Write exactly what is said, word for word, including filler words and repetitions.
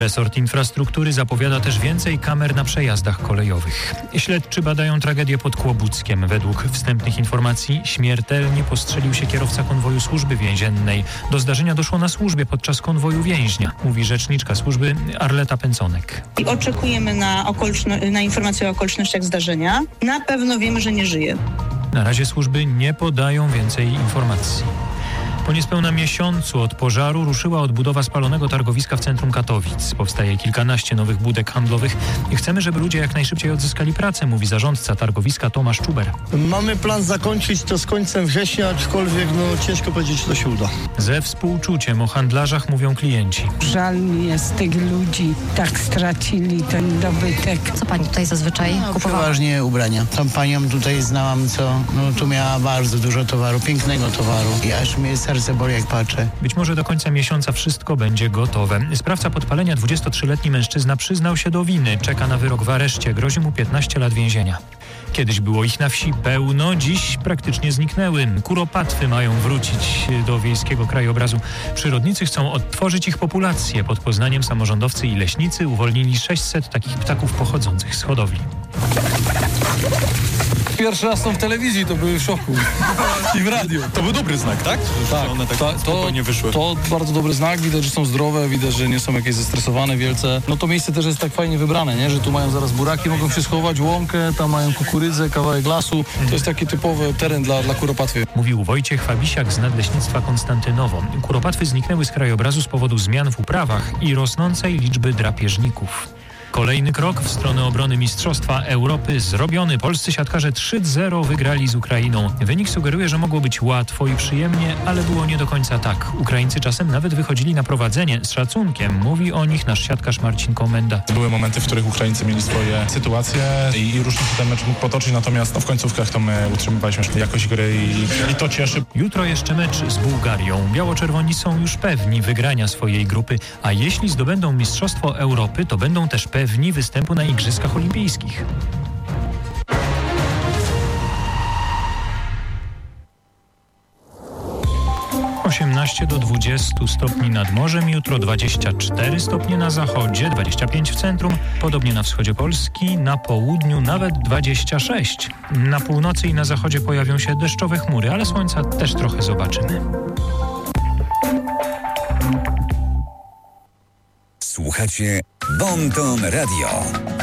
Resort infrastruktury zapowiada też więcej kamer na przejazdach kolejowych. Śledczy badają tragedię pod Kłobuckiem. Według wstępnych informacji śmiertelnie postrzelił się kierowca konwoju służby więziennej. Do zdarzenia doszło na służbie podczas konwoju więźnia, mówi rzeczniczka służby Arleta Pęconek. I oczekujemy na, okoliczno- na informacje o okolicznościach zdarzenia. Na pewno wiemy, że nie żyje. Na razie służby nie podają więcej informacji. Po niespełna miesiącu od pożaru ruszyła odbudowa spalonego targowiska w centrum Katowic. Powstaje kilkanaście nowych budek handlowych i chcemy, żeby ludzie jak najszybciej odzyskali pracę, mówi zarządca targowiska Tomasz Czuber. Mamy plan zakończyć to z końcem września, aczkolwiek no, ciężko powiedzieć, czy to się uda. Ze współczuciem o handlarzach mówią klienci. Żal mi jest tych ludzi, tak stracili ten dobytek. Co pani tutaj zazwyczaj no, kupowała? Przeważnie ubrania. Tą panią tutaj znałam, co no, tu miała bardzo dużo towaru, pięknego towaru. I aż mnie serce boli, jak patrzę. Być może do końca miesiąca wszystko będzie gotowe. Sprawca podpalenia, dwudziestotrzyletni mężczyzna, przyznał się do winy. Czeka na wyrok w areszcie. Grozi mu piętnaście lat więzienia. Kiedyś było ich na wsi pełno, dziś praktycznie zniknęły. Kuropatwy mają wrócić do wiejskiego krajobrazu. Przyrodnicy chcą odtworzyć ich populację. Pod Poznaniem samorządowcy i leśnicy uwolnili sześćset takich ptaków pochodzących z hodowli. Pierwszy raz są w telewizji, to były w szoku. I w radiu. To był dobry znak, tak? Że Tak, one tak ta, spokojnie to, wyszły. to bardzo dobry znak, widać, że są zdrowe, widać, że nie są jakieś zestresowane wielce. No to miejsce też jest tak fajnie wybrane, nie? Że tu mają zaraz buraki, mogą się schować, łąkę, tam mają kukurydzę, kawałek lasu. To jest taki typowy teren dla, dla kuropatwy. Mówił Wojciech Fabisiak z Nadleśnictwa Konstantynowo. Kuropatwy zniknęły z krajobrazu z powodu zmian w uprawach i rosnącej liczby drapieżników. Kolejny krok w stronę obrony Mistrzostwa Europy zrobiony. Polscy siatkarze trzy zero wygrali z Ukrainą. Wynik sugeruje, że mogło być łatwo i przyjemnie, ale było nie do końca tak. Ukraińcy czasem nawet wychodzili na prowadzenie z szacunkiem. Mówi o nich nasz siatkarz Marcin Komenda. Były momenty, w których Ukraińcy mieli swoje sytuacje i, i różnie się ten mecz mógł potoczyć, natomiast no, w końcówkach to my utrzymywaliśmy jakość gry i, i to cieszy. Jutro jeszcze mecz z Bułgarią. Biało-czerwoni są już pewni wygrania swojej grupy, a jeśli zdobędą Mistrzostwo Europy, to będą też pewni pewni występu na Igrzyskach Olimpijskich. osiemnaście do dwudziestu stopni nad morzem, jutro dwadzieścia cztery stopnie na zachodzie, dwadzieścia pięć w centrum, podobnie na wschodzie Polski, na południu nawet dwadzieścia sześć. Na północy i na zachodzie pojawią się deszczowe chmury, ale słońca też trochę zobaczymy. Słuchacie Bon Ton Radio.